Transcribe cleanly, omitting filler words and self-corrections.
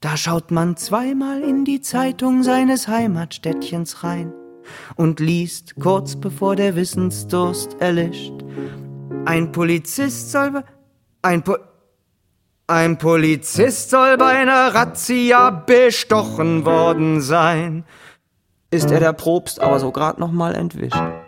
Da schaut man zweimal in die Zeitung seines Heimatstädtchens rein und liest, kurz bevor der Wissensdurst erlischt: Ein Polizist soll bei einer Razzia bestochen worden sein. Ist er der Propst aber so grad noch mal entwischt.